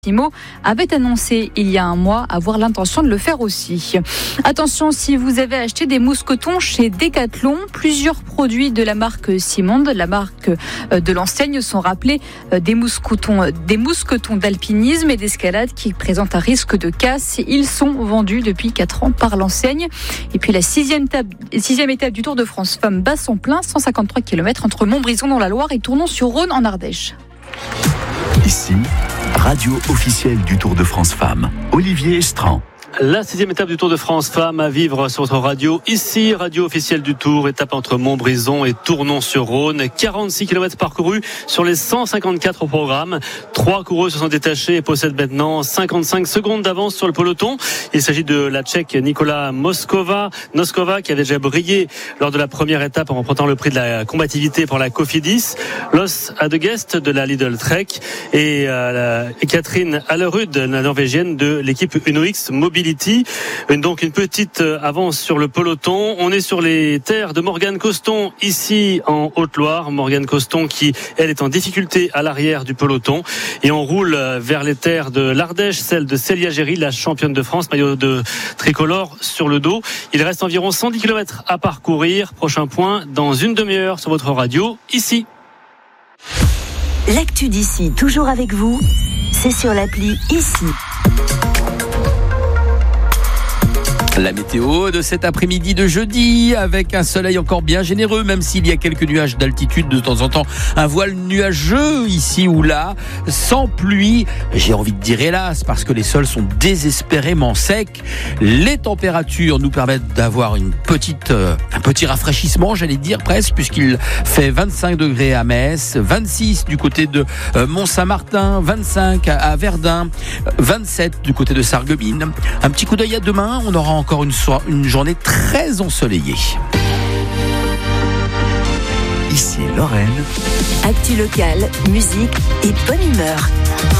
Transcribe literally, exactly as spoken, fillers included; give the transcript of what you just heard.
Massimo avait annoncé il y a un mois avoir l'intention de le faire aussi. Attention, si vous avez acheté des mousquetons chez Decathlon, plusieurs produits de la marque Simonde, la marque de l'enseigne, sont rappelés des mousquetons, des mousquetons d'alpinisme et d'escalade qui présentent un risque de casse. Ils sont vendus depuis quatre ans par l'enseigne. Et puis la sixième étape, sixième étape du Tour de France Femmes bat son plein, cent cinquante-trois kilomètres entre Montbrison dans la Loire et Tournon-sur-Rhône en Ardèche. Ici, radio officielle du Tour de France Femmes, Olivier Estran. La sixième étape du Tour de France Femmes à vivre sur votre radio. Ici, radio officielle du Tour, étape entre Montbrison et Tournon-sur-Rhône. quarante-six kilomètres parcourus sur les cent cinquante-quatre au programme. Trois coureuses se sont détachées et possèdent maintenant cinquante-cinq secondes d'avance sur le peloton. Il s'agit de la Tchèque Nikola Moskova, Noskova, qui avait déjà brillé lors de la première étape en remportant le prix de la combativité pour la Cofidis. Los Adegest de la Lidl Trek et, euh, et Catherine Allerud, la norvégienne de l'équipe Uno X Mobility. Donc une petite avance sur le peloton. On est sur les terres de Morgane Coston ici en Haute-Loire. Morgane Coston qui, elle, est en difficulté à l'arrière du peloton. Et on roule vers les terres de l'Ardèche, celle de Célia Géry, la championne de France, maillot de tricolore sur le dos. Il reste environ cent dix kilomètres à parcourir. Prochain point dans une demi-heure sur votre radio, ici. L'actu d'ici, toujours avec vous, c'est sur l'appli Ici. La météo de cet après-midi de jeudi, avec un soleil encore bien généreux, même s'il y a quelques nuages d'altitude de temps en temps, un voile nuageux ici ou là, sans pluie, j'ai envie de dire hélas, parce que les sols sont désespérément secs. Les températures nous permettent d'avoir une petite, euh, un petit rafraîchissement, j'allais dire presque, puisqu'il fait vingt-cinq degrés à Metz, vingt-six du côté de euh, Mont-Saint-Martin, vingt-cinq à, à Verdun, vingt-sept du côté de Sarreguemines. Un petit coup d'œil à demain, on aura encore une, so- une journée très ensoleillée. Ici Lorraine. Actu locale, musique et bonne humeur.